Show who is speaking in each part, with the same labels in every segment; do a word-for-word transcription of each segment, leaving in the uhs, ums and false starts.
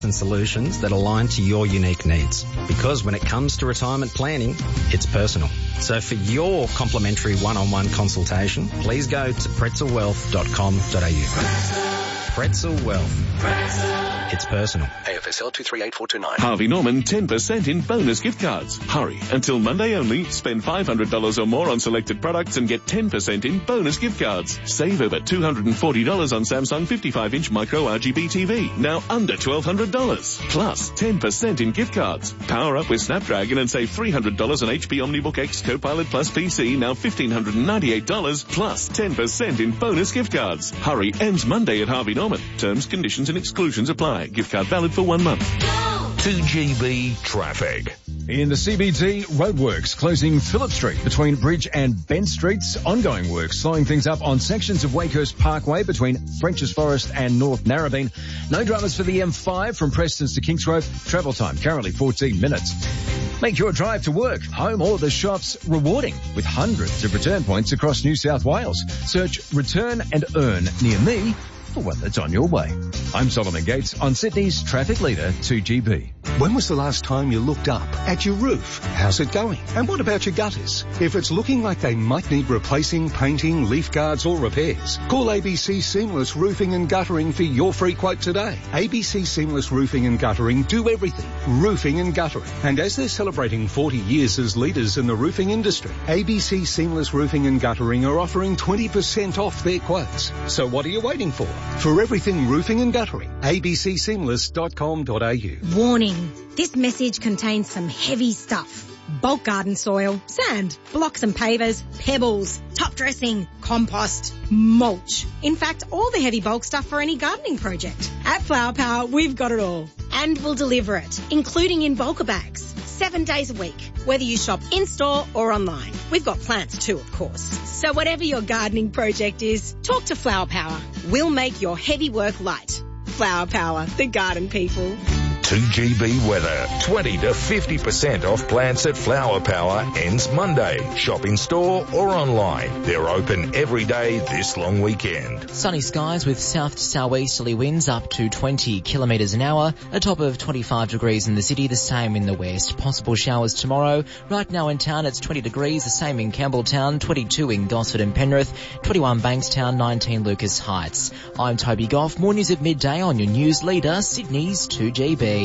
Speaker 1: and solutions that align to your unique needs. Because when it comes to retirement planning, it's personal. So for your complimentary one-on-one consultation, please go to pretzel wealth dot com dot a u. Pretzel Wealth. Pretzel. It's personal.
Speaker 2: A F S L two three eight four two nine.
Speaker 3: Harvey Norman ten percent in bonus gift cards. Hurry. Until Monday only, spend five hundred dollars or more on selected products and get ten percent in bonus gift cards. Save over two hundred forty dollars on Samsung fifty-five inch micro R G B T V, now under twelve hundred dollars. Plus ten percent in gift cards. Power up with Snapdragon and save three hundred dollars on H P OmniBook X Copilot Plus P C, now one thousand five hundred ninety-eight dollars, plus ten percent in bonus gift cards. Hurry, ends Monday at Harvey Norman. Terms, conditions and exclusions apply. Gift card valid for one month.
Speaker 4: two G B traffic.
Speaker 5: In the C B D, roadworks closing Phillip Street between Bridge and Bent Streets. Ongoing work slowing things up on sections of Wakehurst Parkway between French's Forest and North Narrabeen. No dramas for the M five from Prestons to Kingsgrove. Travel time currently fourteen minutes. Make your drive to work, home or the shops rewarding with hundreds of return points across New South Wales. Search Return and Earn near me for one that's on your way. I'm Solomon Gates on Sydney's traffic leader, two G B.
Speaker 6: When was the last time you looked up at your roof? How's it going? And what about your gutters? If it's looking like they might need replacing, painting, leaf guards or repairs, call A B C Seamless Roofing and Guttering for your free quote today. A B C Seamless Roofing and Guttering do everything. Roofing and guttering. And as they're celebrating forty years as leaders in the roofing industry, A B C Seamless Roofing and Guttering are offering twenty percent off their quotes. So what are you waiting for? For everything roofing and guttering, a b c seamless dot com dot a u.
Speaker 7: Warning. This message contains some heavy stuff. Bulk garden soil, sand, blocks and pavers, pebbles, top dressing, compost, mulch. In fact, all the heavy bulk stuff for any gardening project. At Flower Power, we've got it all. And we'll deliver it, including in bulker bags, seven days a week, whether you shop in-store or online. We've got plants too, of course. So whatever your gardening project is, talk to Flower Power. We'll make your heavy work light. Flower Power, the garden people.
Speaker 4: two G B weather. twenty to fifty percent off plants at Flower Power ends Monday. Shop in store or online. They're open every day this long weekend.
Speaker 8: Sunny skies with south to southeasterly winds up to twenty kilometres an hour. A top of twenty-five degrees in the city, the same in the west. Possible showers tomorrow. Right now in town it's twenty degrees, the same in Campbelltown, twenty-two in Gosford and Penrith, twenty-one Bankstown, nineteen Lucas Heights. I'm Toby Goff. More news at midday on your news leader, Sydney's two G B.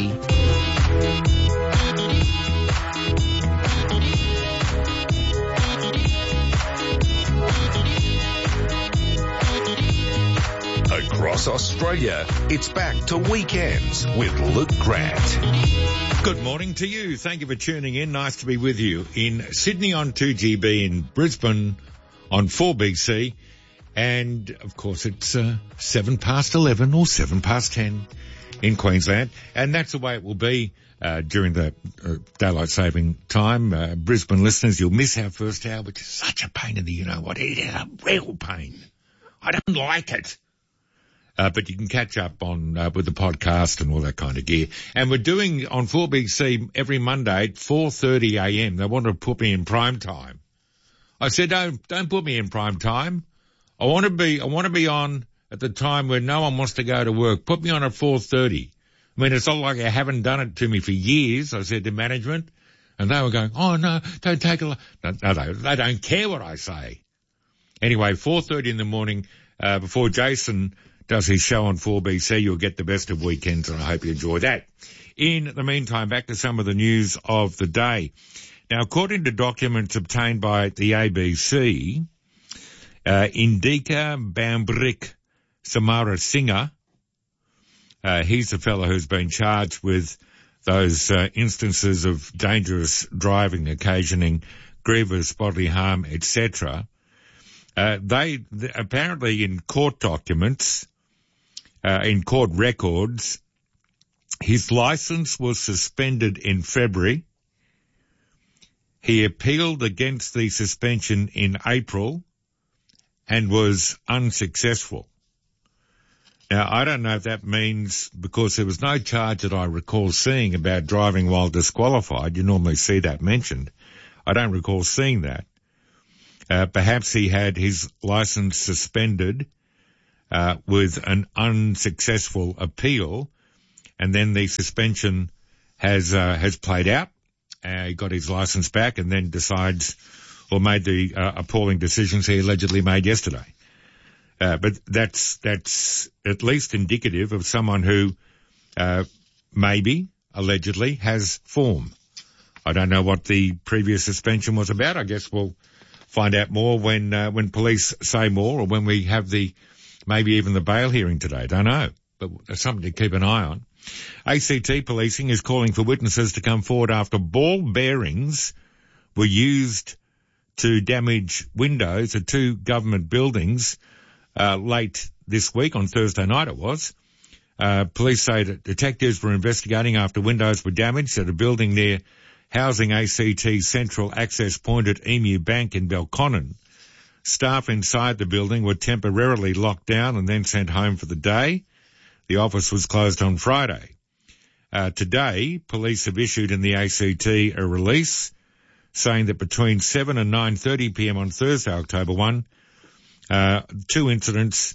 Speaker 4: Across Australia, it's back to Weekends with Luke Grant.
Speaker 9: Good morning to you. Thank you for tuning in. Nice to be with you in Sydney on two G B, in Brisbane on four B C, and of course it's uh, seven past eleven or seven past ten in Queensland, and that's the way it will be uh, during the uh, daylight saving time. Uh, Brisbane listeners, you'll miss our first hour, which is such a pain in the, you know what, it is a real pain. I don't like it. Uh, but you can catch up on uh, with the podcast and all that kind of gear. And we're doing on four B C every Monday at four thirty a m. They want to put me in prime time. I said, don't don't put me in prime time. I want to be I want to be on at the time when no one wants to go to work. Put me on at four thirty. I mean, it's not like they haven't done it to me for years, I said to management. And they were going, oh, no, don't take a... No, no they, they don't care what I say. Anyway, four thirty in the morning, uh, before Jason does his show on four B C, you'll get the best of weekends, and I hope you enjoy that. In the meantime, back to some of the news of the day. Now, according to documents obtained by the A B C, uh, Indika Bambrik Samara Singer, uh, he's the fellow who's been charged with those uh, instances of dangerous driving occasioning grievous bodily harm, et cetera. Uh, they, th- apparently in court documents, uh, in court records, his license was suspended in February. He appealed against the suspension in April and was unsuccessful. Now, I don't know if that means, because there was no charge that I recall seeing about driving while disqualified. You normally see that mentioned. I don't recall seeing that. Uh, perhaps he had his license suspended uh, with an unsuccessful appeal, and then the suspension has uh, has played out. Uh, he got his licence back and then decides, or made the uh, appalling decisions he allegedly made yesterday. Uh, but that's that's at least indicative of someone who uh, maybe, allegedly, has form. I don't know what the previous suspension was about. I guess we'll find out more when uh, when police say more, or when we have the maybe even the bail hearing today. Don't know, but that's something to keep an eye on. A C T Policing is calling for witnesses to come forward after ball bearings were used to damage windows at two government buildings uh, late this week, on Thursday night it was. Uh, police say that detectives were investigating after windows were damaged at a building near housing A C T Central Access Point at Emu Bank in Belconnen. Staff inside the building were temporarily locked down and then sent home for the day. The office was closed on Friday. Uh, today, police have issued in the A C T a release saying that between seven and nine thirty p m on Thursday, October first, uh, two incidents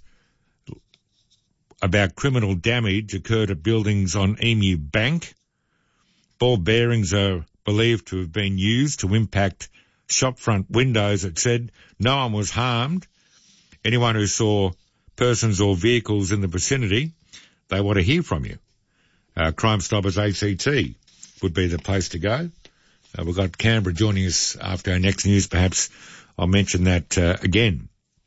Speaker 9: about criminal damage occurred at buildings on Emu Bank. Ball bearings are believed to have been used to impact shopfront windows, it said. No one was harmed. Anyone who saw persons or vehicles in the vicinity, they want to hear from you. Uh, Crime Stoppers A C T would be the place to go. Uh, we've got Canberra joining us after our next news. Perhaps I'll mention that uh, again.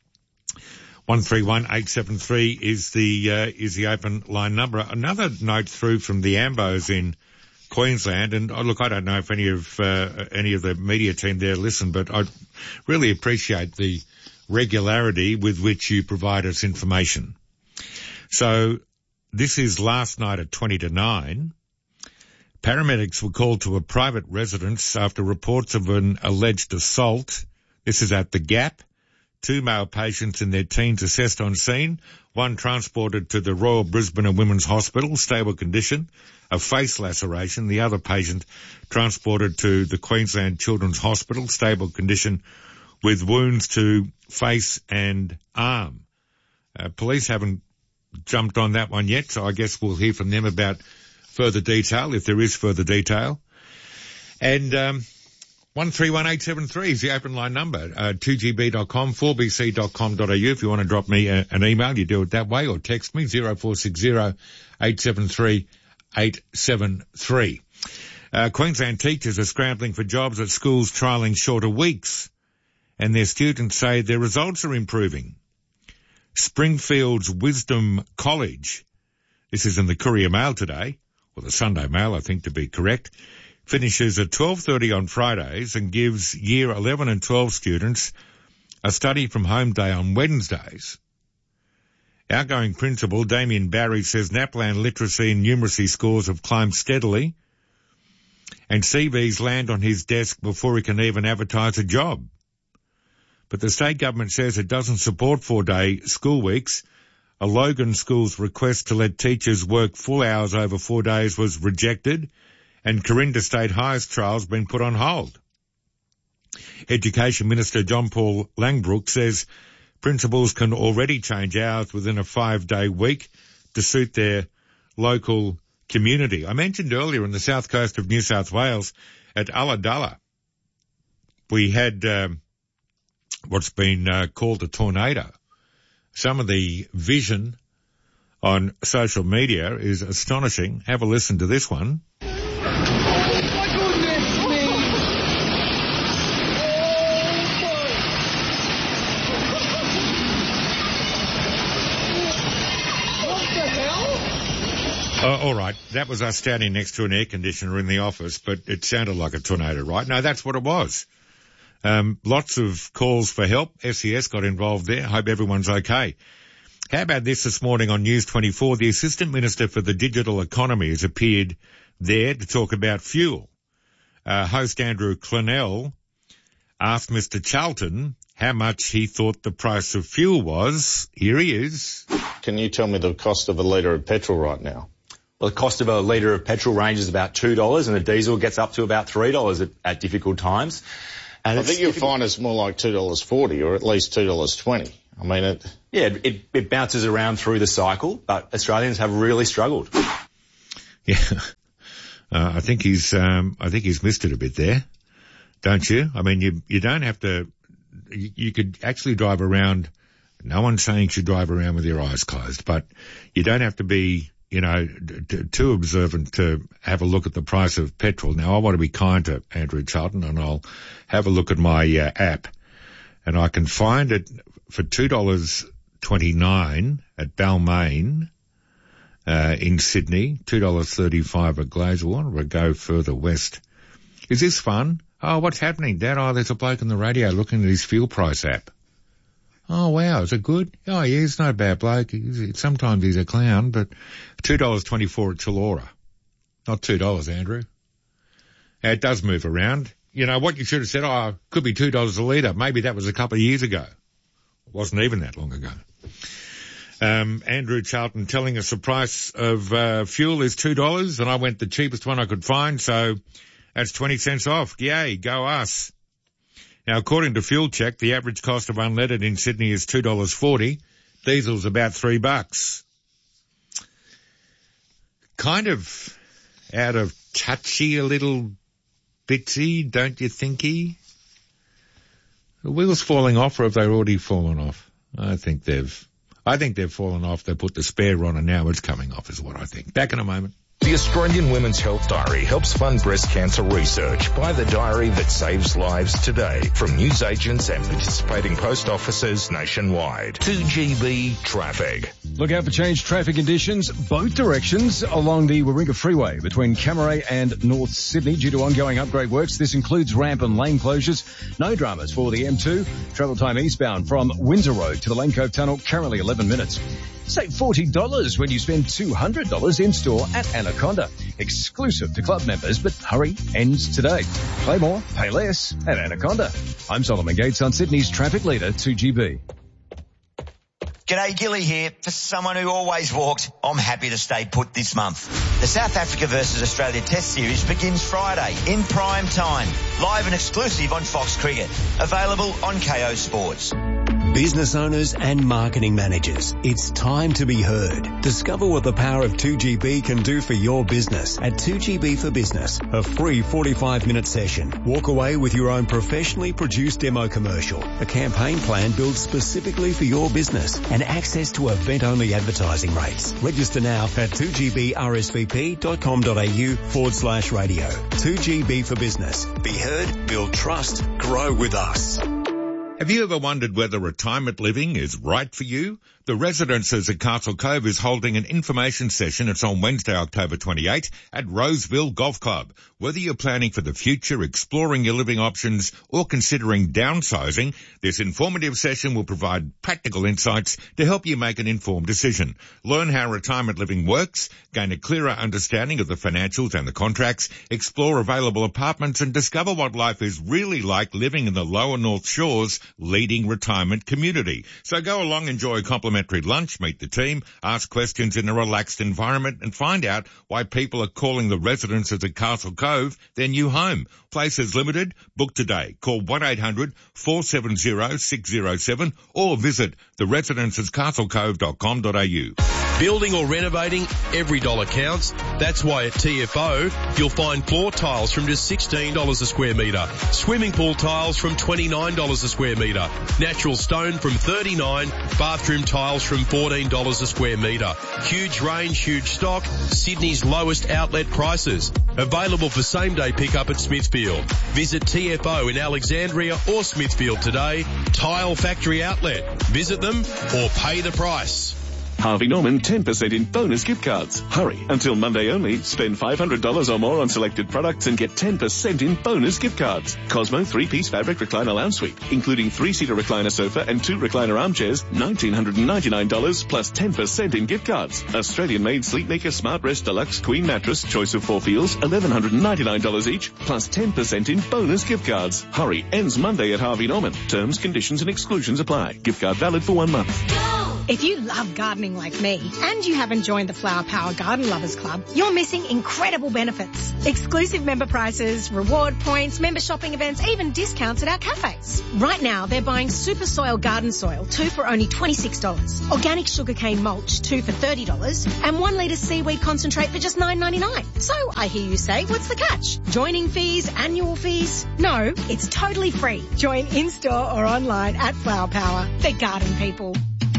Speaker 9: one three one eight seven three is the uh, is the open line number. Another note through from the Ambos in Queensland, and oh, look, I don't know if any of uh, any of the media team there listen, but I really appreciate the regularity with which you provide us information. So this is last night at twenty to nine. Paramedics were called to a private residence after reports of an alleged assault. This is at the Gap. Two male patients in their teens assessed on scene. One transported to the Royal Brisbane and Women's Hospital, stable condition, a face laceration. The other patient transported to the Queensland Children's Hospital, stable condition, with wounds to face and arm. Uh, police haven't jumped on that one yet, so I guess we'll hear from them about further detail, if there is further detail. And um, one three one eight seven three is the open line number, uh, two g b dot com, four b c dot com dot a u. If you want to drop me a, an email, you do it that way, or text me, zero four six zero eight seven three eight seven three. Uh, Queensland teachers are scrambling for jobs at schools trialling shorter weeks, and their students say their results are improving. Springfield's Wisdom College, this is in the Courier Mail today, or the Sunday Mail, I think to be correct, finishes at twelve thirty on Fridays and gives year eleven and twelve students a study from home day on Wednesdays. Outgoing principal Damien Barry says NAPLAN literacy and numeracy scores have climbed steadily, and C Vs land on his desk before he can even advertise a job. But the state government says it doesn't support four-day school weeks. A Logan school's request to let teachers work full hours over four days was rejected, and Corinda State High's trial's been put on hold. Education Minister John Paul Langbrook says principals can already change hours within a five-day week to suit their local community. I mentioned earlier in the south coast of New South Wales at Ulladulla, we had um, what's been uh, called a tornado. Some of the vision on social media is astonishing. Have a listen to this one. Uh, all right, that was us standing next to an air conditioner in the office, but it sounded like a tornado, right? No, that's what it was. Um, lots of calls for help. S E S got involved there. Hope everyone's okay. How about this this morning on News twenty-four? The Assistant Minister for the Digital Economy has appeared there to talk about fuel. Uh, host Andrew Clennell asked Mister Charlton how much he thought the price of fuel was. Here he is.
Speaker 10: Can you tell me the cost of a litre of petrol right now?
Speaker 11: Well, the cost of a litre of petrol ranges about two dollars and the diesel gets up to about three dollars at, at difficult times. And
Speaker 10: I think you'll find it's more like two dollars forty or at least two dollars twenty. I mean, it...
Speaker 11: Yeah, it, it bounces around through the cycle, but Australians have really struggled.
Speaker 9: Yeah. Uh, I think he's, um, I think he's missed it a bit there. Don't you? I mean, you, you don't have to, you, you could actually drive around. No one's saying you should drive around with your eyes closed, but you don't have to be, you know, t- too observant to have a look at the price of petrol. Now, I want to be kind to Andrew Charlton, and I'll have a look at my uh, app, and I can find it for two dollars twenty-nine at Balmain, uh, in Sydney, two dollars thirty-five at Glasgow, or go further west. Is this fun? Oh, what's happening, Dad? Oh, there's a bloke on the radio looking at his fuel price app. Oh, wow, is it good? Oh, yeah, he's not a bad bloke. He's, sometimes he's a clown, but two dollars twenty-four at Chullora. Not two dollars, Andrew. It does move around. You know, what you should have said, oh, it could be two dollars a litre. Maybe that was a couple of years ago. It wasn't even that long ago. Um, Andrew Charlton telling us the price of uh, fuel is two dollars, and I went the cheapest one I could find, so that's twenty cents off. Yay, go us. Now, according to Fuel Check, the average cost of unleaded in Sydney is two dollars forty. Diesel's about three bucks. Kind of out of touchy a little bitsy, don't you thinky? The wheels falling off, or have they already fallen off? I think they've, I think they've fallen off. They put the spare on and now it's coming off is what I think. Back in a moment.
Speaker 4: The Australian Women's Health Diary helps fund breast cancer research. Buy the diary that saves lives today from newsagents and participating post offices nationwide. two G B traffic.
Speaker 5: Look out for changed traffic conditions both directions along the Warringah Freeway between Camaray and North Sydney due to ongoing upgrade works. This includes ramp and lane closures. No dramas for the M two. Travel time eastbound from Windsor Road to the Lane Cove Tunnel, currently eleven minutes. Save forty dollars when you spend two hundred dollars in-store at Anaconda. Exclusive to club members, but hurry, ends today. Play more, pay less at Anaconda. I'm Solomon Gates on Sydney's traffic leader, two G B.
Speaker 12: G'day, Gilly here. For someone who always walked, I'm happy to stay put this month. The South Africa versus Australia Test Series begins Friday in prime time. Live and exclusive on Fox Cricket. Available on K O Sports.
Speaker 13: Business owners and marketing managers, it's time to be heard. Discover what the power of two G B can do for your business at two G B for Business, a free forty-five minute session. Walk away with your own professionally produced demo commercial, a campaign plan built specifically for your business, and access to event-only advertising rates. Register now at two G B R S V P dot com dot A U forward slash radio. two G B for Business. Be heard, build trust, grow with us.
Speaker 9: Have you ever wondered whether retirement living is right for you? The Residences at Castle Cove is holding an information session. It's on Wednesday, October twenty-eighth at Roseville Golf Club. Whether you're planning for the future, exploring your living options, or considering downsizing, this informative session will provide practical insights to help you make an informed decision. Learn how retirement living works, gain a clearer understanding of the financials and the contracts, explore available apartments, and discover what life is really like living in the lower North Shore's leading retirement community. So go along, enjoy a complimentary lunch, meet the team, ask questions in a relaxed environment, and find out why people are calling the Residences at Castle Cove their new home. Places limited. Book today. Call one eight hundred four seven zero six zero seven or visit the residences castle cove dot com dot A U.
Speaker 14: Building or renovating, every dollar counts. That's why at T F O, you'll find floor tiles from just sixteen dollars a square metre, swimming pool tiles from twenty-nine dollars a square metre, natural stone from thirty-nine dollars, bathroom tiles from fourteen dollars a square metre. Huge range, huge stock, Sydney's lowest outlet prices. Available for same-day pickup at Smithfield. Visit T F O in Alexandria or Smithfield today. Tile Factory Outlet. Visit them or pay the price.
Speaker 3: Harvey Norman ten percent in bonus gift cards. Hurry, until Monday only. Spend five hundred dollars or more on selected products and get ten percent in bonus gift cards. Cosmo three-piece fabric recliner lounge suite, including three-seater recliner sofa and two recliner armchairs, one thousand nine hundred ninety-nine dollars plus ten percent in gift cards. Australian-made Sleepmaker Smart Rest Deluxe Queen Mattress, choice of four feels, one thousand one hundred ninety-nine dollars each, plus ten percent in bonus gift cards. Hurry, ends Monday at Harvey Norman. Terms, conditions and exclusions apply. Gift card valid for one month.
Speaker 15: Go!
Speaker 7: If you love gardening like me and you haven't joined the Flower Power Garden Lovers Club, you're missing incredible benefits. Exclusive member prices, reward points, member shopping events, even discounts at our cafes. Right now, they're buying Super Soil Garden Soil, two for only twenty-six dollars, organic sugarcane mulch, two for thirty dollars, and one litre seaweed concentrate for just nine ninety-nine. So I hear you say, what's the catch? Joining fees, annual fees? No, it's totally free. Join in-store or online at Flower Power. They're garden people.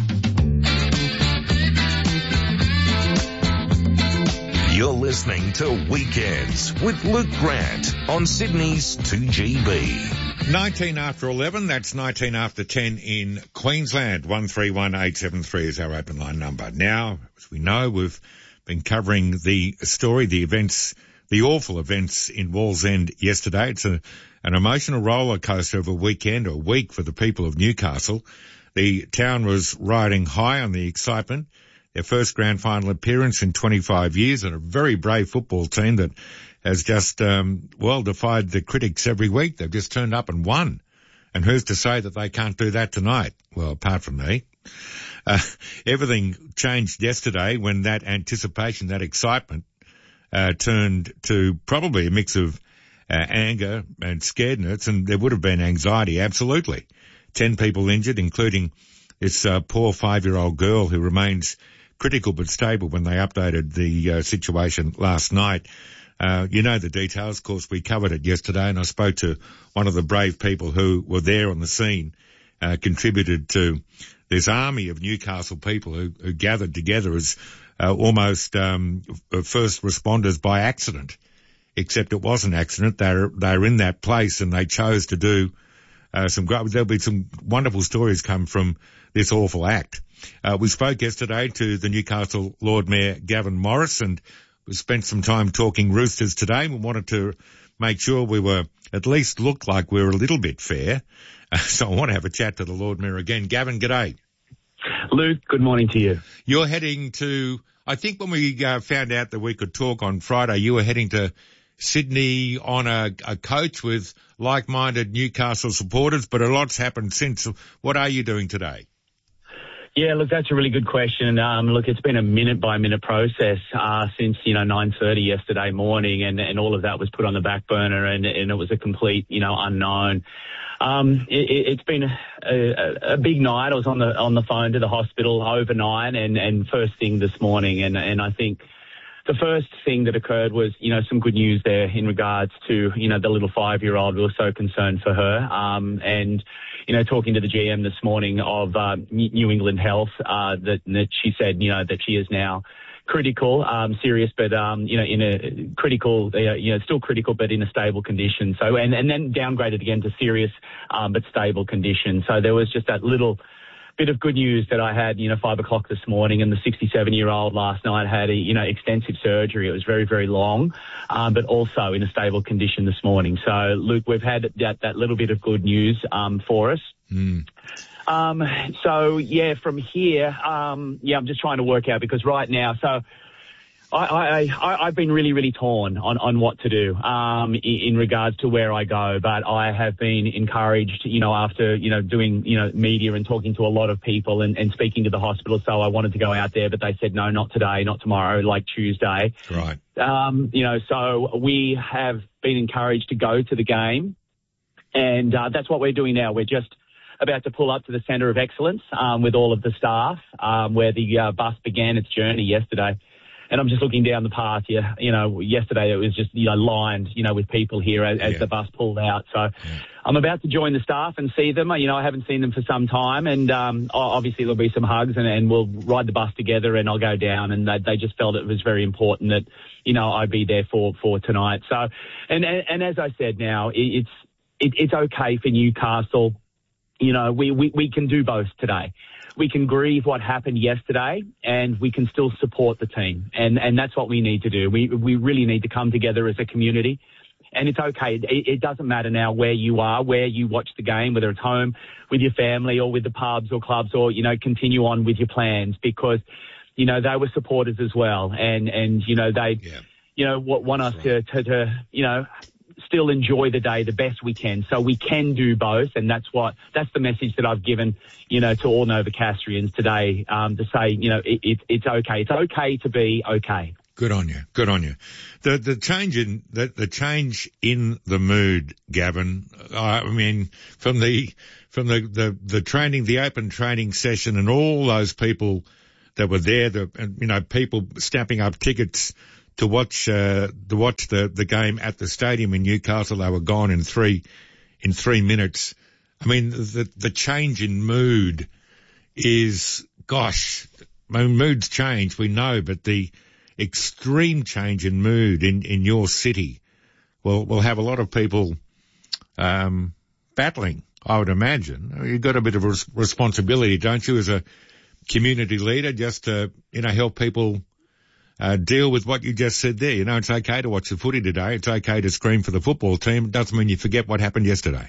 Speaker 4: You're listening to Weekends with Luke Grant on Sydney's two G B.
Speaker 9: nineteen after eleven, that's nineteen after ten in Queensland. one three one eight seven three is our open line number. Now, as we know, we've been covering the story, the events, the awful events in Wallsend yesterday. It's a, an emotional roller coaster of a weekend or a week for the people of Newcastle. The town was riding high on the excitement. Their first grand final appearance in twenty-five years, and a very brave football team that has just, um, well, defied the critics every week. They've just turned up and won. And who's to say that they can't do that tonight? Well, apart from me. Uh, everything changed yesterday when that anticipation, that excitement, uh, turned to probably a mix of uh, anger and scaredness, and there would have been anxiety, absolutely. Ten people injured, including this uh, poor five-year-old girl who remains critical but stable when they updated the uh, situation last night. Uh, you know the details. Of course, we covered it yesterday, and I spoke to one of the brave people who were there on the scene, uh, contributed to this army of Newcastle people who, who gathered together as uh, almost um, first responders by accident, except it was an accident. They're, they're in that place and they chose to do uh, some great, there'll be some wonderful stories come from this awful act. Uh, we spoke yesterday to the Newcastle Lord Mayor Gavin Morris, and we spent some time talking Roosters today. We wanted to make sure we were, at least looked like we were a little bit fair. Uh, so I want to have a chat to the Lord Mayor again. Gavin, g'day.
Speaker 15: Luke, good morning to you.
Speaker 9: You're heading to, I think when we uh, found out that we could talk on Friday, you were heading to Sydney on a, a coach with like-minded Newcastle supporters, but a lot's happened since. What are you doing today?
Speaker 15: Yeah, look, that's a really good question. Um, look, it's been a minute-by-minute process uh, since, you know, nine thirty yesterday morning, and, and all of that was put on the back burner, and, and it was a complete, you know, unknown. Um, it, it's been a, a, a big night. I was on the on the phone to the hospital overnight and, and first thing this morning, and, and I think the first thing that occurred was, you know, some good news there in regards to, you know, the little five-year-old. We were so concerned for her, um, and you know, talking to the G M this morning of uh, New England Health, uh, that, that she said, you know, that she is now critical, um, serious, but, um, you know, in a critical, uh, you know, still critical, but in a stable condition. So, and, and then downgraded again to serious, um, but stable condition. So there was just that little bit of good news that I had, you know, five o'clock this morning, and the sixty-seven-year-old last night had a, you know, extensive surgery. It was very, very long, um, but also in a stable condition this morning. So, Luke, we've had that, that little bit of good news, um, for us.
Speaker 9: Mm.
Speaker 15: Um, so yeah, from here, um, yeah, I'm just trying to work out, because right now, so I, I, I, I've been really, really torn on, on what to do, um, in, in regards to where I go, but I have been encouraged, you know, after, you know, doing, you know, media and talking to a lot of people and, and speaking to the hospital. So I wanted to go out there, but they said, no, not today, not tomorrow, like Tuesday.
Speaker 9: Right.
Speaker 15: Um, you know, so we have been encouraged to go to the game, and, uh, that's what we're doing now. We're just about to pull up to the Centre of Excellence, um, with all of the staff, um, where the, uh, bus began its journey yesterday. And I'm just looking down the path here. You know, yesterday it was just, you know, lined, you know, with people here as, as yeah. the bus pulled out. So yeah. I'm about to join the staff and see them. You know, I haven't seen them for some time, and um, obviously there'll be some hugs, and, and we'll ride the bus together, and I'll go down. And they, they just felt it was very important that, you know, I'd be there for, for tonight. So, and, and, and as I said now, it, it's, it, it's okay for Newcastle. You know, we, we, we can do both today. We can grieve what happened yesterday, and we can still support the team. And, and that's what we need to do. We, we really need to come together as a community. And it's okay. It, it doesn't matter now where you are, where you watch the game, whether it's home with your family or with the pubs or clubs, or, you know, continue on with your plans, because, you know, they were supporters as well. And, and, you know, they, yeah. you know, want us right. to, to, to, you know, still enjoy the day the best we can. So we can do both, and that's what that's the message that I've given, you know, to all Novocastrians today, um, to say, you know, it, it, it's okay. It's okay to be okay.
Speaker 9: Good on you. Good on you. The the change in the, the change in the mood, Gavin. I mean, from the from the, the, the training, the open training session, and all those people that were there, the and, you know, people snapping up tickets to watch uh, to watch the, the game at the stadium in Newcastle. They were gone in three in three minutes. I mean, the the change in mood is, gosh, I mean, moods change, we know, but the extreme change in mood in, in your city will will have a lot of people um, battling, I would imagine. You've got a bit of a res- responsibility, don't you, as a community leader, just to, you know, help people uh, deal with what you just said there. You know, it's okay to watch the footy today. It's okay to scream for the football team. It doesn't mean you forget what happened yesterday.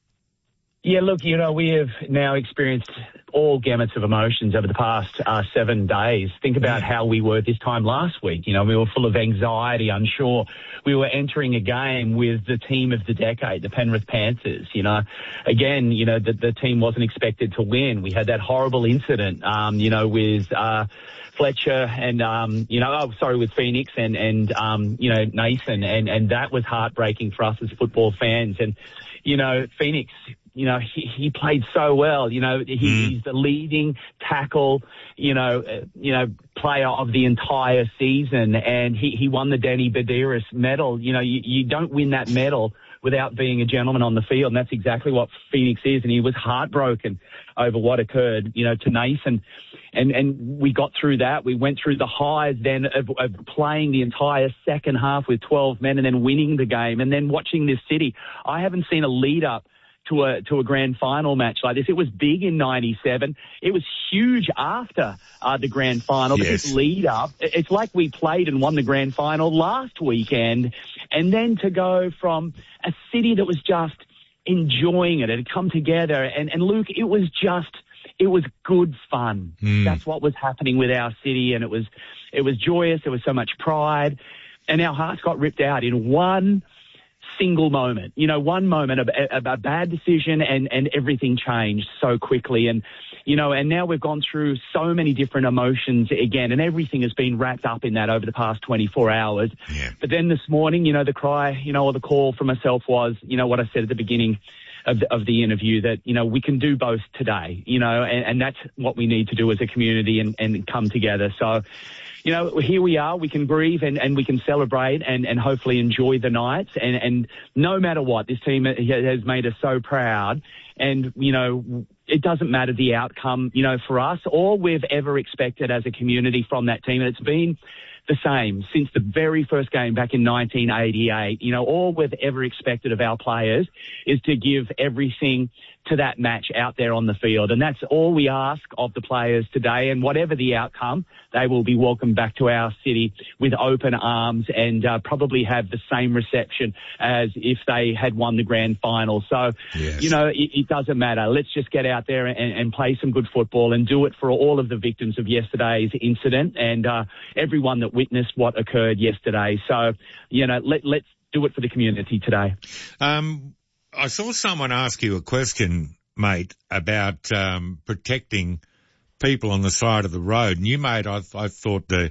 Speaker 15: Yeah, look, you know, we have now experienced all gamuts of emotions over the past uh, seven days. Think about how we were this time last week. You know, we were full of anxiety, unsure. We were entering a game with the team of the decade, the Penrith Panthers. You know, again, you know, the, the team wasn't expected to win. We had that horrible incident, um, you know, with uh, Fletcher and, um, you know, oh, sorry, with Phoenix and, and um, you know, Nathan. And, and that was heartbreaking for us as football fans. And, you know, Phoenix, you know, he, he played so well. You know, he, mm. he's the leading tackle, you know, uh, you know, player of the entire season, and he, he won the Danny Badiris medal. You know, you, you don't win that medal without being a gentleman on the field, and that's exactly what Phoenix is. And he was heartbroken over what occurred, you know, to Nathan. And, and we got through that. We went through the highs then of, of playing the entire second half with twelve men and then winning the game and then watching this city. I haven't seen a lead up to a to a grand final match like this. It was big in ninety-seven. It was huge after uh, the grand final.
Speaker 9: Yes.
Speaker 15: But this lead up, it's like we played and won the grand final last weekend. And then to go from a city that was just enjoying it, it had come together. And, and Luke, it was just, it was good fun. Mm. That's what was happening with our city. And it was, it was joyous. There was so much pride. And our hearts got ripped out in one single moment, you know, one moment, a, a, a bad decision and, and everything changed so quickly. And, you know, and now we've gone through so many different emotions again, and everything has been wrapped up in that over the past twenty-four hours.
Speaker 9: Yeah.
Speaker 15: But then this morning, you know, the cry, you know, or the call for myself was, you know, what I said at the beginning of the, of the interview, that, you know, we can do both today, you know, and, and that's what we need to do as a community and, and come together. So, you know, here we are, we can grieve and, and we can celebrate and, and hopefully enjoy the nights. And, and no matter what, this team has made us so proud. And, you know, it doesn't matter the outcome, you know, for us, all we've ever expected as a community from that team. And it's been the same since the very first game back in nineteen eighty-eight. You know, all we've ever expected of our players is to give everything to that match out there on the field. And that's all we ask of the players today. And whatever the outcome, they will be welcomed back to our city with open arms and uh, probably have the same reception as if they had won the grand final. So,
Speaker 9: yes.
Speaker 15: you know, it, it doesn't matter. Let's just get out there and, and play some good football and do it for all of the victims of yesterday's incident and uh, everyone that witnessed what occurred yesterday. So, you know, let, let's do it for the community today.
Speaker 9: Um, I saw someone ask you a question, mate, about um, protecting people on the side of the road. And you made, I, I thought, the,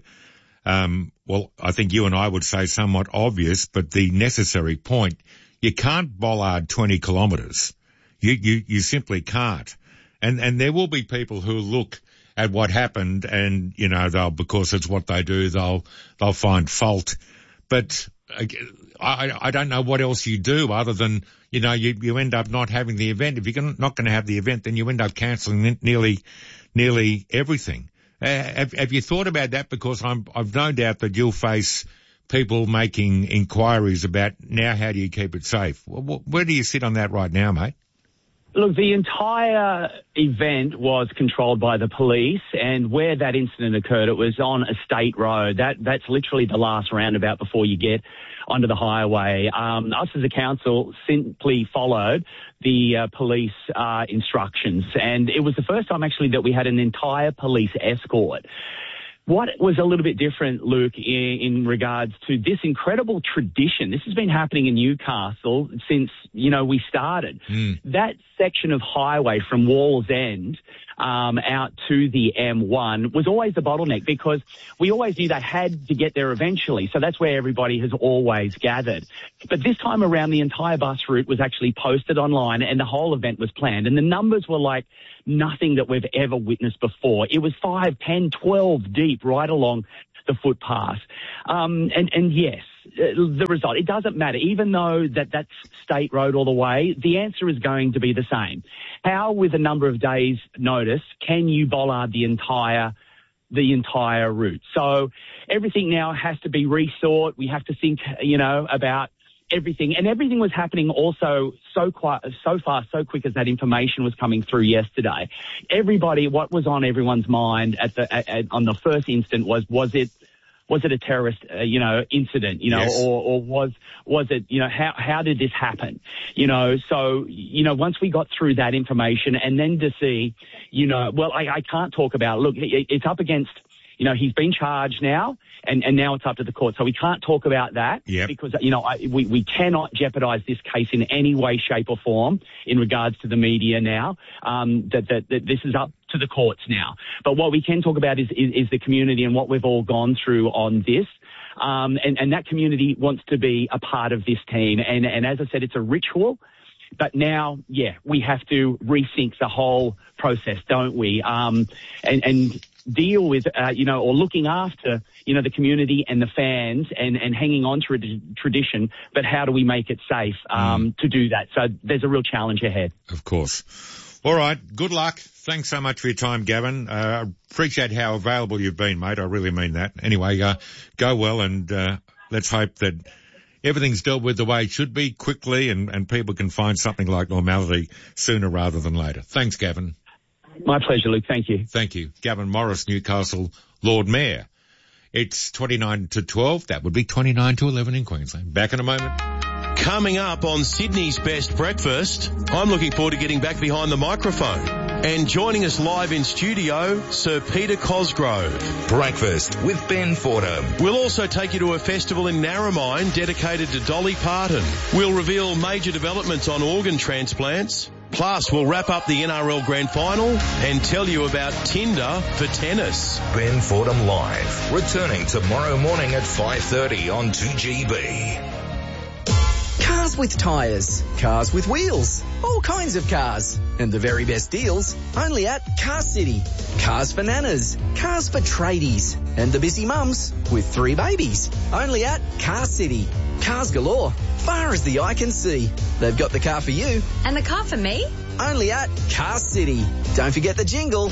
Speaker 9: um, well, I think you and I would say somewhat obvious, but the necessary point. You can't bollard twenty kilometres. You, you, you simply can't. And, and there will be people who look at what happened and, you know, they'll, because it's what they do, they'll, they'll find fault. But I, I don't know what else you do other than, you know, you, you end up not having the event. If you're not going to have the event, then you end up cancelling nearly, nearly everything. Uh, have, have you thought about that? Because I'm, I've no doubt that you'll face people making inquiries about now how do you keep it safe? Where do you sit on that right now, mate?
Speaker 15: Look, the entire event was controlled by the police, and where that incident occurred, it was on a state road. That that's literally the last roundabout before you get onto the highway. Um, us as a council simply followed the uh, police uh, instructions, and it was the first time actually that we had an entire police escort. What was a little bit different, Luke, in, in regards to this incredible tradition? This has been happening in Newcastle since, you know, we started.
Speaker 9: Mm.
Speaker 15: That section of highway from Wall's End um, out to the M one was always the bottleneck because we always knew they had to get there eventually. So that's where everybody has always gathered. But this time around, the entire bus route was actually posted online and the whole event was planned. And the numbers were like nothing that we've ever witnessed before. It was five, ten, twelve deep right along the footpath. Um, and, and yes, the result, it doesn't matter. Even though that that's state road all the way, the answer is going to be the same. How, with a number of days' notice, can you bollard the entire the entire route? So everything now has to be rethought. We have to think, you know, about everything. And everything was happening also so quite, so fast, so quick as that information was coming through yesterday. Everybody, what was on everyone's mind at the at, at, on the first instant was, was it Was it a terrorist, uh, you know, incident, you know,
Speaker 9: Yes.
Speaker 15: or, or was, was it, you know, how, how did this happen? You know, so, you know, once we got through that information and then to see, you know, well, I, I can't talk about, look, it, it's up against, you know, he's been charged now and, and now it's up to the court. So we can't talk about that
Speaker 9: Yep.
Speaker 15: because, you know, I, we, we cannot jeopardize this case in any way, shape or form in regards to the media now, um, that, that, that this is up to the courts now. But what we can talk about is, is, is the community and what we've all gone through on this. Um, and, and that community wants to be a part of this team. And, and as I said, it's a ritual. But now, yeah, we have to rethink the whole process, don't we? Um, and, and deal with, uh, you know, or looking after, you know, the community and the fans and, and hanging on to a tradition. But how do we make it safe um, mm. to do that? So there's a real challenge ahead.
Speaker 9: Of course. All right. Good luck. Thanks so much for your time, Gavin. Uh, appreciate how available you've been, mate. I really mean that. Anyway, uh, go well and uh, let's hope that everything's dealt with the way it should be quickly and, and people can find something like normality sooner rather than later. Thanks, Gavin.
Speaker 15: My pleasure, Luke. Thank you.
Speaker 9: Thank you. Gavin Morris, Newcastle Lord Mayor. It's twenty-nine to twelve. That would be twenty-nine to eleven in Queensland. Back in a moment.
Speaker 14: Coming up on Sydney's Best Breakfast, I'm looking forward to getting back behind the microphone. And joining us live in studio, Sir Peter Cosgrove.
Speaker 4: Breakfast with Ben Fordham.
Speaker 14: We'll also take you to a festival in Narromine dedicated to Dolly Parton. We'll reveal major developments on organ transplants. Plus, we'll wrap up the N R L Grand Final and tell you about Tinder for tennis.
Speaker 4: Ben Fordham Live, returning tomorrow morning at five thirty on two G B.
Speaker 16: Cars with tyres, cars with wheels, all kinds of cars. And the very best deals only at Car City. Cars for nanas, cars for tradies, and the busy mums with three babies. Only at Car City. Cars galore, far as the eye can see. They've got the car for you.
Speaker 17: And the car for me?
Speaker 16: Only at Car City. Don't forget the jingle.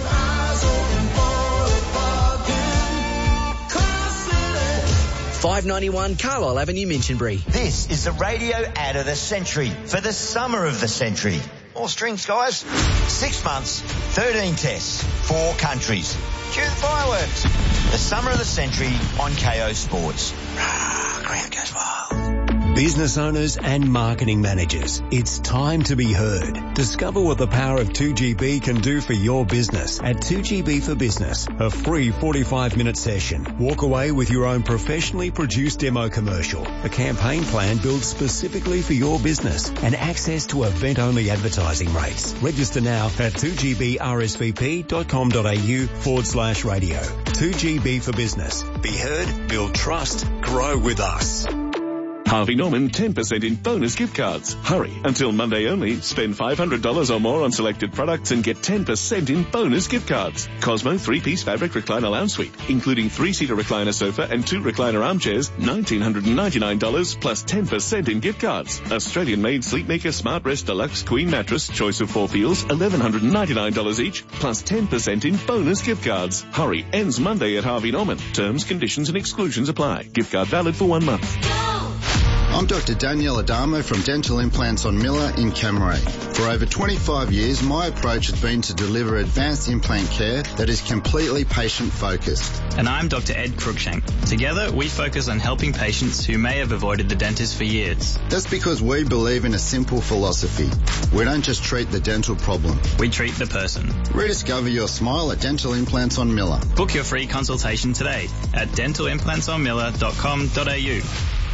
Speaker 16: five ninety-one Carlisle Avenue, Minchinbury.
Speaker 12: This is the radio ad of the century for the summer of the century. More strings, guys. Six months, thirteen tests, four countries. Cue the fireworks. The summer of the century on K O Sports. Ground goes wild.
Speaker 13: Business owners and marketing managers, it's time to be heard. Discover what the power of two G B can do for your business at two G B for Business, a free forty-five minute session. Walk away with your own professionally produced demo commercial, a campaign plan built specifically for your business, and access to event-only advertising rates. Register now at two G B R S V P dot com dot A U forward slash radio. two G B for Business. Be heard, build trust, grow with us.
Speaker 3: Harvey Norman ten percent in bonus gift cards. Hurry, until Monday only. Spend five hundred dollars or more on selected products and get ten percent in bonus gift cards. Cosmo three-piece fabric recliner lounge suite, including three-seater recliner sofa and two recliner armchairs, one thousand nine hundred ninety-nine dollars plus ten percent in gift cards. Australian-made Sleepmaker Smart Rest Deluxe Queen Mattress, choice of four feels, one thousand one hundred ninety-nine dollars each, plus ten percent in bonus gift cards. Hurry, ends Monday at Harvey Norman. Terms, conditions and exclusions apply. Gift card valid for one month.
Speaker 17: I'm Doctor Danielle Adamo from Dental Implants on Miller in Camaray. For over twenty-five years, my approach has been to deliver advanced implant care that is completely patient-focused.
Speaker 18: And I'm Doctor Ed Cruikshank. Together, we focus on helping patients who may have avoided the dentist for years.
Speaker 17: That's because we believe in a simple philosophy. We don't just treat the dental problem.
Speaker 18: We treat the person.
Speaker 17: Rediscover your smile at Dental Implants on Miller.
Speaker 18: Book your free consultation today at dental implants on miller dot com dot a u.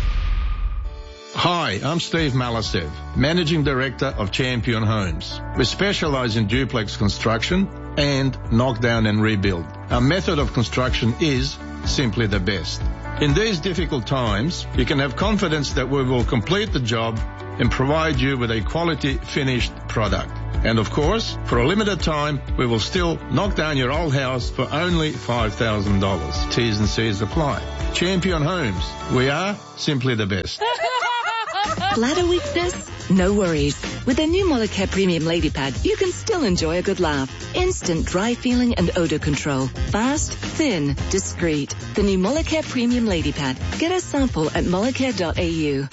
Speaker 19: Hi, I'm Steve Malasev, Managing Director of Champion Homes. We specialize in duplex construction and knockdown and rebuild. Our method of construction is simply the best. In these difficult times, you can have confidence that we will complete the job and provide you with a quality finished product. And of course, for a limited time, we will still knock down your old house for only five thousand dollars. T's and C's apply. Champion Homes. We are simply the best.
Speaker 20: Bladder weakness? No worries. With the new Molicare Premium Lady Pad, you can still enjoy a good laugh. Instant dry feeling and odor control. Fast, thin, discreet. The new Molicare Premium Lady Pad. Get a sample at molicare dot a u.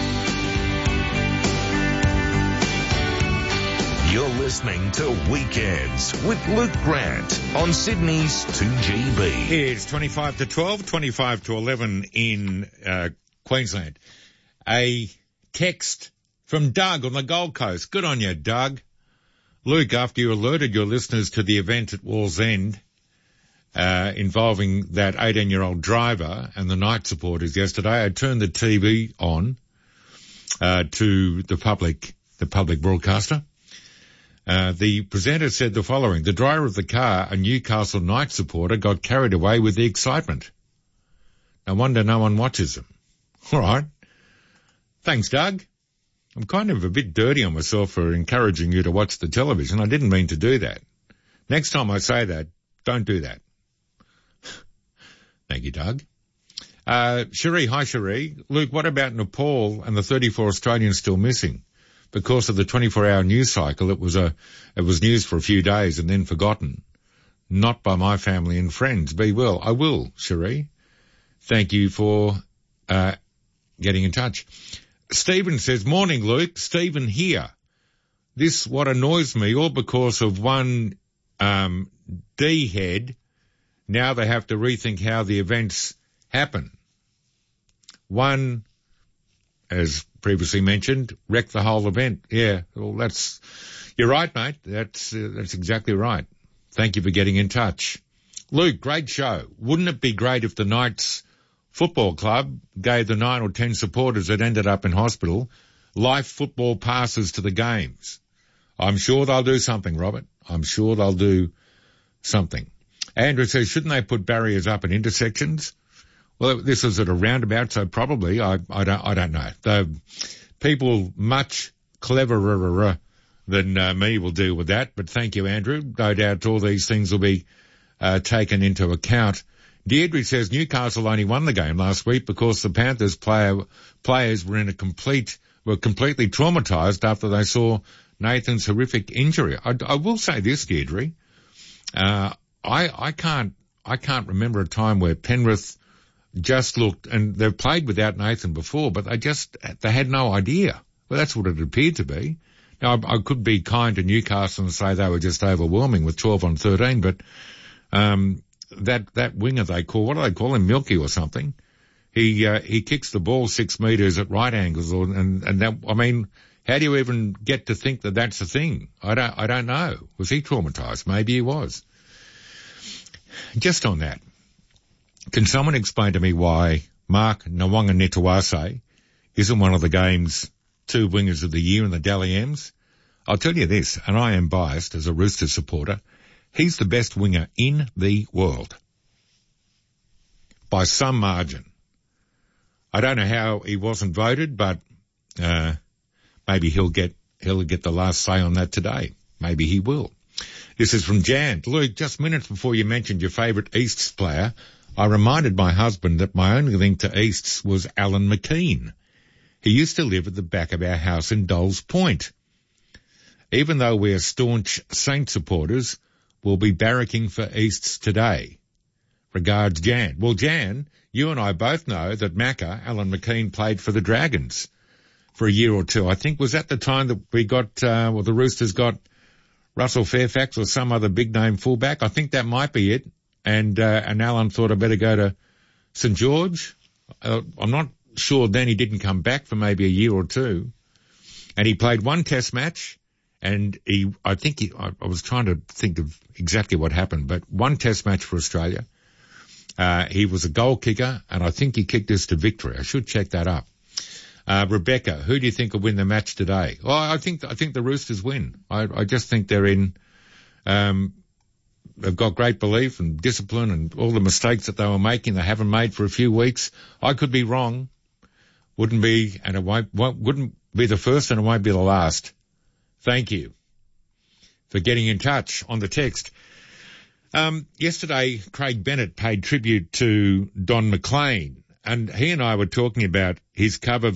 Speaker 4: You're listening to Weekends with Luke Grant on Sydney's two G B.
Speaker 9: It's twenty-five to twelve, twenty-five to eleven in uh, Queensland. A text from Doug on the Gold Coast. Good on you, Doug. Luke, after you alerted your listeners to the event at Wallsend uh, involving that eighteen-year-old driver and the night supporters yesterday, I turned the T V on uh, to the public, the public broadcaster. Uh, the presenter said the following: the driver of the car, a Newcastle night supporter, got carried away with the excitement. No wonder no one watches them. All right. Thanks, Doug. I'm kind of a bit dirty on myself for encouraging you to watch the television. I didn't mean to do that. Next time I say that, don't do that. Thank you, Doug. Uh, Cherie, hi, Cherie. Luke, what about Nepal and the thirty-four Australians still missing? Because of the twenty-four hour news cycle, it was a, it was news for a few days and then forgotten. Not by my family and friends. Be well. I will, Cherie. Thank you for, uh, getting in touch. Stephen says, morning, Luke. Stephen here. This, what annoys me, all because of one, um, D-head. Now they have to rethink how the events happen. One, as previously mentioned, wrecked the whole event. Yeah, well, that's, you're right, mate. That's, uh, that's exactly right. Thank you for getting in touch. Luke, great show. Wouldn't it be great if the Knights Football Club gave the nine or ten supporters that ended up in hospital life football passes to the games? I'm sure they'll do something, Robert. I'm sure they'll do something. Andrew says, shouldn't they put barriers up at intersections? Well, this is at a roundabout, so probably. I, I don't, I don't know. The people much cleverer than uh, me will deal with that. But thank you, Andrew. No doubt all these things will be uh, taken into account. Deirdre says Newcastle only won the game last week because the Panthers player, players were in a complete, were completely traumatised after they saw Nathan's horrific injury. I, I will say this, Deirdre. Uh, I, I can't, I can't remember a time where Penrith just looked, and they've played without Nathan before, but they just, they had no idea. Well, that's what it appeared to be. Now, I, I could be kind to Newcastle and say they were just overwhelming with twelve on thirteen, but, um, that, that winger they call, what do they call him? Milky or something. He, uh, he kicks the ball six metres at right angles, or, and, and that, I mean, how do you even get to think that that's a thing? I don't, I don't know. Was he traumatised? Maybe he was. Just on that, can someone explain to me why Mark Nawaqanitawase isn't one of the game's two wingers of the year in the Dally M's? I'll tell you this, and I am biased as a Roosters supporter, he's the best winger in the world. By some margin. I don't know how he wasn't voted, but, uh, maybe he'll get, he'll get the last say on that today. Maybe he will. This is from Jan. Luke, just minutes before you mentioned your favourite Easts player, I reminded my husband that my only link to Easts was Alan McKean. He used to live at the back of our house in Dolls Point. Even though we're staunch Saint supporters, we'll be barracking for Easts today. Regards, Jan. Well, Jan, you and I both know that Macca, Alan McKean, played for the Dragons for a year or two. I think was that the time that we got, uh, well, the Roosters got Russell Fairfax or some other big-name fullback. I think that might be it. And, uh, and Alan thought I'd better go to St George. Uh, I'm not sure then he didn't come back for maybe a year or two. And he played one test match. And he, I think he, I, I was trying to think of exactly what happened, but one test match for Australia. Uh, he was a goal kicker, and I think he kicked us to victory. I should check that up. Uh, Rebecca, who do you think will win the match today? Well, I think, I think the Roosters win. I, I just think they're in, um, they've got great belief and discipline, and all the mistakes that they were making, they haven't made for a few weeks. I could be wrong. Wouldn't be, and it won't, won't wouldn't be the first, and it won't be the last. Thank you for getting in touch on the text. Um, yesterday, Craig Bennett paid tribute to Don McLean, and he and I were talking about his cover